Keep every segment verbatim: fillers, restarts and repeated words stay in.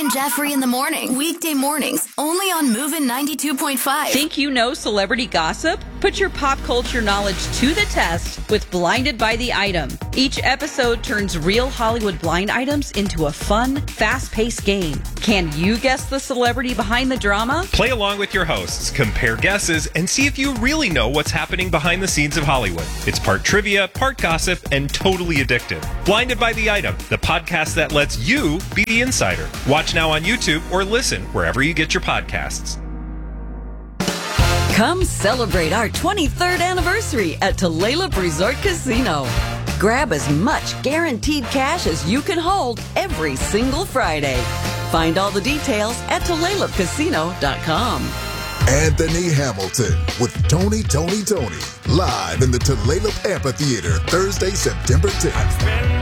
and Jeffrey in the morning. Weekday mornings, only on Movin' ninety-two point five. Think you know celebrity gossip? Put your pop culture knowledge to the test with Blinded by the Item. Each episode turns real Hollywood blind items into a fun, fast-paced game. Can you guess the celebrity behind the drama? Play along with your hosts, compare guesses, and see if you really know what's happening behind the scenes of Hollywood. It's part trivia, part gossip, and totally addictive. Blinded by the Item, the podcast that lets you be the insider. Watch now on YouTube or listen wherever you get your podcasts. Come celebrate our twenty-third anniversary at Tulalip Resort Casino. Grab as much guaranteed cash as you can hold every single Friday. Find all the details at Tulalip Casino dot com. Anthony Hamilton with Tony, Tony, Tony. Live in the Tulalip Amphitheater, Thursday, September tenth.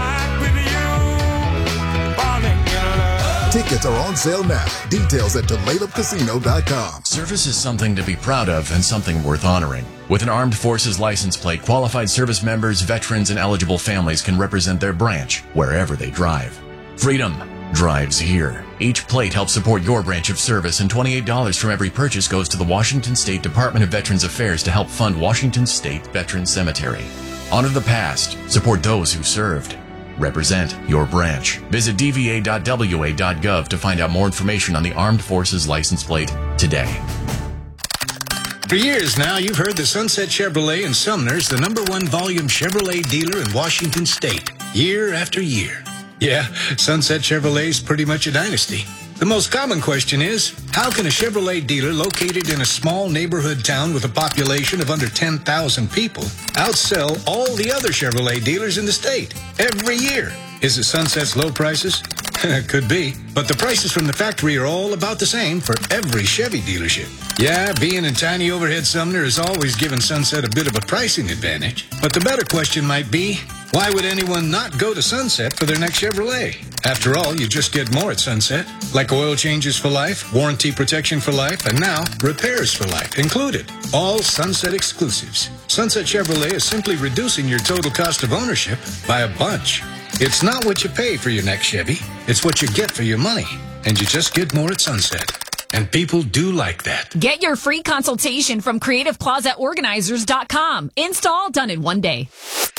Tickets are on sale now. Details at Tulalip Casino dot com. Service is something to be proud of and something worth honoring. With an Armed Forces license plate, qualified service members, veterans, and eligible families can represent their branch wherever they drive. Freedom drives here. Each plate helps support your branch of service, and twenty-eight dollars from every purchase goes to the Washington State Department of Veterans Affairs to help fund Washington State Veterans Cemetery. Honor the past. Support those who served. Represent your branch. Visit D V A dot W A dot gov to find out more information on the Armed Forces license plate today. For years now, you've heard that Sunset Chevrolet in Sumner is the number one volume Chevrolet dealer in Washington State, year after year. Yeah, Sunset Chevrolet is pretty much a dynasty. The most common question is, how can a Chevrolet dealer located in a small neighborhood town with a population of under ten thousand people outsell all the other Chevrolet dealers in the state every year? Is it Sunset's low prices? Could be, but the prices from the factory are all about the same for every Chevy dealership. Yeah, being in tiny overhead Sumner has always given Sunset a bit of a pricing advantage. But the better question might be, why would anyone not go to Sunset for their next Chevrolet? After all, you just get more at Sunset, like oil changes for life, warranty protection for life, and now repairs for life included. All Sunset exclusives. Sunset Chevrolet is simply reducing your total cost of ownership by a bunch. It's not what you pay for your next Chevy, it's what you get for your money. And you just get more at Sunset. And people do like that. Get your free consultation from Creative Closet Organizers dot com. Install done in one day.